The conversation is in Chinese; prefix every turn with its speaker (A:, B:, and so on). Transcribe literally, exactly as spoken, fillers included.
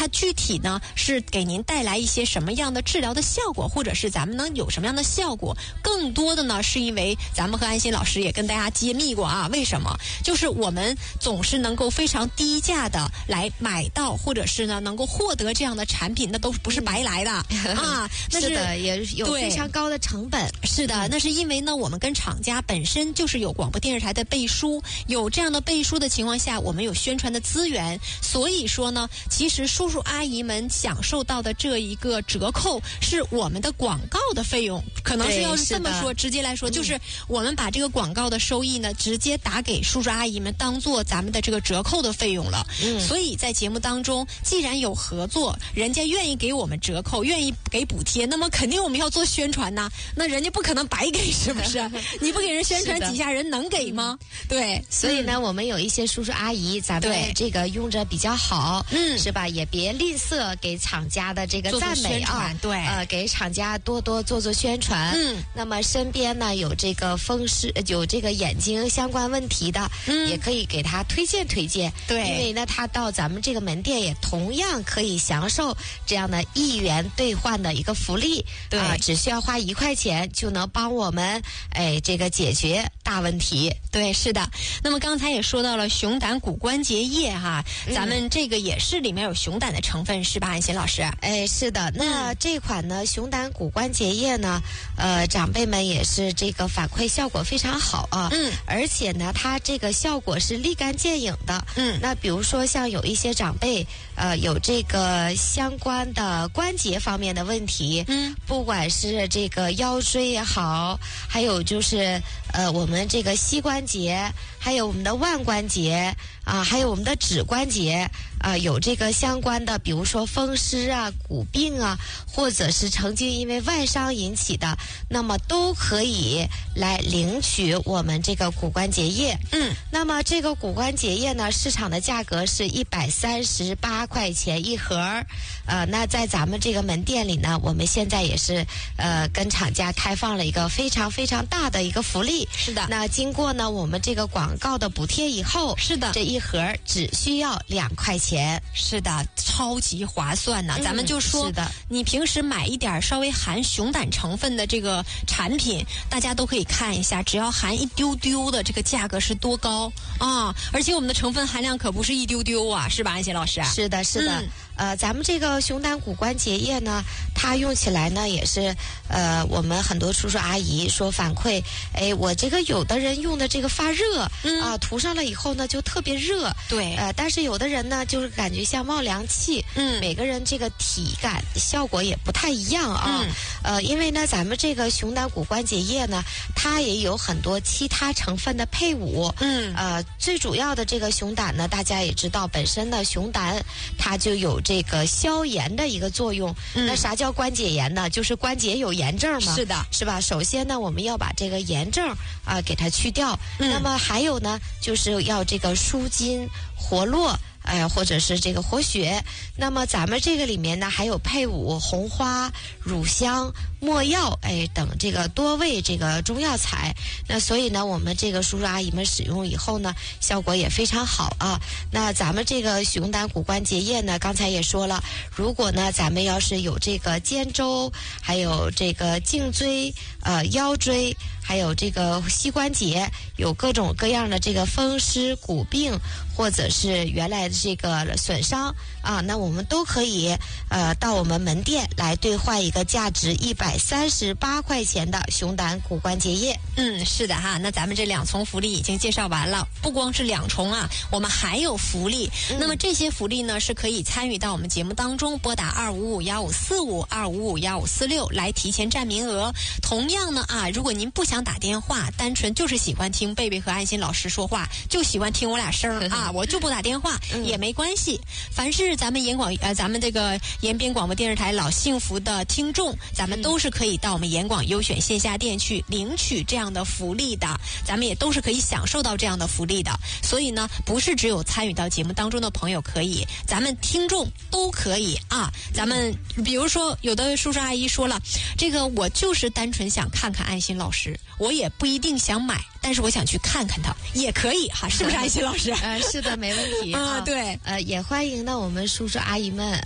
A: 它具体呢是给您带来一些什么样的治疗的效果，或者是咱们能有什么样的效果？更多的呢是因为咱们和安心老师也跟大家揭秘过啊，为什么？就是我们总是能够非常低价的来买到，或者是呢能够获得这样的产品，那都不是白来的、嗯、啊。那 是,
B: 是的，也有非常高的成本。
A: 是的，那是因为呢我们跟厂家本身就是有广播电视台的背书，有这样的背书的情况下，我们有宣传的资源，所以说呢其实叔叔阿姨们享受到的这一个折扣是我们的广告的费用，可能是要这么说，直接来说、嗯、就是我们把这个广告的收益呢直接打给叔叔阿姨们当做咱们的这个折扣的费用了。嗯，所以在节目当中既然有合作，人家愿意给我们折扣，愿意给补贴，那么肯定我们要做宣传呐，那人家不可能白给，是不是？你不给人宣传，底下人能给吗？对，
B: 所以呢、嗯、我们有一些叔叔阿姨咱们这个用着比较好，嗯，是吧？也别吝啬给厂家的这个赞美啊，
A: 对，
B: 呃，给厂家多多做做宣传。嗯，那么身边呢有这个风湿有这个眼睛相关问题的，嗯，也可以给他推荐推荐。对，因为呢他到咱们这个门店也同样可以享受这样的一元兑换的一个福利。对、呃，只需要花一块钱就能帮我们哎这个解决大问题。
A: 对，是的。那么刚才也说到了熊胆骨关节液哈，咱们这个也是里面有熊胆的成分是吧，安心老师？
B: 哎，是的。那这款呢熊胆骨关节液呢，呃，长辈们也是这个反馈效果非常好啊。嗯，而且呢它这个效果是立竿见影的。嗯，那比如说像有一些长辈呃有这个相关的关节方面的问题，嗯，不管是这个腰椎也好，还有就是呃我们这个膝关节，还有我们的腕关节啊，还有我们的指关节啊，有这个相关的，比如说风湿啊、骨病啊，或者是曾经因为外伤引起的，那么都可以来领取我们这个骨关节液。嗯，那么这个骨关节液呢，市场的价格是一百三十八块钱一盒。呃，那在咱们这个门店里呢，我们现在也是呃跟厂家开放了一个非常非常大的一个福利。
A: 是的。
B: 那经过呢我们这个广告的补贴以后，是的，这一盒只需要两块钱。
A: 是的，超级划算呐、嗯！咱们就说，是的，你平时买一点稍微含熊胆成分的这个产品，大家都可以看一下，只要含一丢丢的，这个价格是多高啊！而且我们的成分含量可不是一丢丢啊，是吧，安心老师？
B: 是的，是的。嗯呃，咱们这个熊胆骨关节液呢，它用起来呢也是，呃，我们很多叔叔阿姨说反馈，哎，我这个有的人用的这个发热，嗯啊，涂上了以后呢就特别热，对，呃，但是有的人呢就是感觉像冒凉气，嗯，每个人这个体感效果也不太一样啊，嗯、呃，因为呢咱们这个熊胆骨关节液呢，它也有很多其他成分的配伍，嗯，呃，最主要的这个熊胆呢，大家也知道，本身呢熊胆它就有这个消炎的一个作用。嗯、那啥叫关节炎呢？就是关节有炎症嘛。是的，是吧？首先呢，我们要把这个炎症啊、呃、给它去掉。嗯、那么还有呢，就是要这个舒筋活络。哎，或者是这个活血，那么咱们这个里面呢还有配伍红花、乳香、没药，哎等这个多味这个中药材。那所以呢，我们这个叔叔阿姨们使用以后呢，效果也非常好啊。那咱们这个熊胆骨关节液呢，刚才也说了，如果呢咱们要是有这个肩周，还有这个颈椎、呃腰椎，还有这个膝关节，有各种各样的这个风湿骨病，或者是原来的这个损伤啊，那我们都可以呃到我们门店来兑换一个价值一百三十八块钱的熊胆骨关节液。
A: 嗯，是的哈，那咱们这两重福利已经介绍完了，不光是两重啊，我们还有福利。嗯、那么这些福利呢，是可以参与到我们节目当中，拨打二五五幺五四五二五五幺五四六来提前占名额。同样呢啊，如果您不想打电话，单纯就是喜欢听贝贝和安心老师说话，就喜欢听我俩声儿啊，我就不打电话、嗯、也没关系。凡是咱们延广呃咱们这个延边广播电视台老幸福的听众，咱们都是可以到我们延广优选线下店去领取这样的福利的，咱们也都是可以享受到这样的福利的。所以呢，不是只有参与到节目当中的朋友可以，咱们听众都可以啊。咱们比如说有的叔叔阿姨说了，这个我就是单纯想看看安心老师，我也不一定想买，但是我想去看看他也可以哈，是不是安心老师？
B: 呃，是的，没问题啊。对，呃，也欢迎呢我们叔叔阿姨们